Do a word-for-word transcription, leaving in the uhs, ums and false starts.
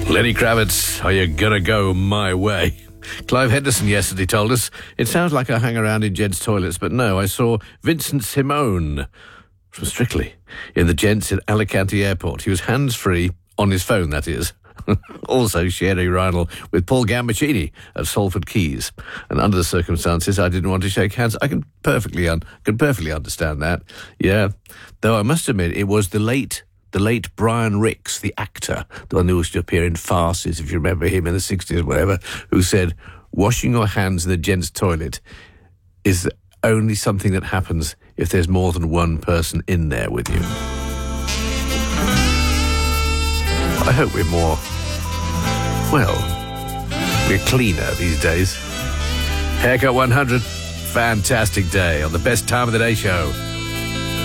Lenny Kravitz, are you gonna go my way? Clive Henderson yesterday told us, it sounds like I hang around in gents' toilets, but no, I saw Vincent Simone from Strictly in the gents at Alicante Airport. He was hands-free, on his phone, that is. Also sharing Rydal with Paul Gambaccini at Salford Quays. And under the circumstances, I didn't want to shake hands. I can perfectly un- can perfectly understand that. Yeah. Though I must admit, it was the late the late Brian Ricks, the actor, the one who used to appear in farces, if you remember him in the sixties or whatever, who said, washing your hands in the gents' toilet is only something that happens if there's more than one person in there with you. I hope we're more, well, we're cleaner these days. Haircut one hundred, fantastic day on the Best Time of the Day show.